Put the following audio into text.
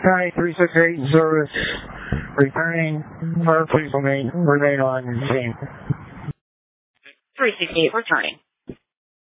County 368 service returning. Please remain on scene. 368 returning.